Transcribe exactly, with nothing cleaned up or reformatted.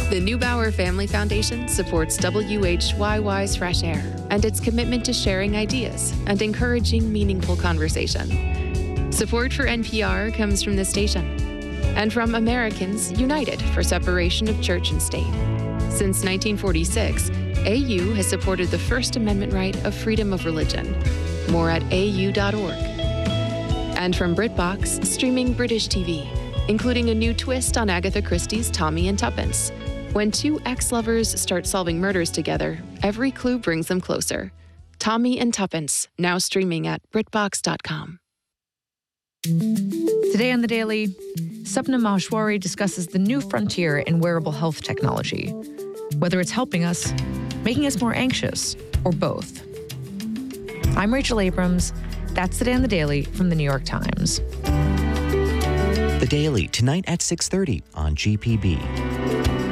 The Neubauer Family Foundation supports W H Y Y's Fresh Air and its commitment to sharing ideas and encouraging meaningful conversation. Support for N P R comes from this station and from Americans United for Separation of Church and State. Since nineteen forty-six, A U has supported the First Amendment right of freedom of religion. More at A U dot org. And from BritBox, streaming British T V, including a new twist on Agatha Christie's Tommy and Tuppence. When two ex-lovers start solving murders together, every clue brings them closer. Tommy and Tuppence, now streaming at Brit Box dot com. Today on The Daily, Sapna Maheshwari discusses the new frontier in wearable health technology, whether it's helping us, making us more anxious, or both. I'm Rachel Abrams. That's Today on The Daily from The New York Times. The Daily, tonight at six thirty on G P B.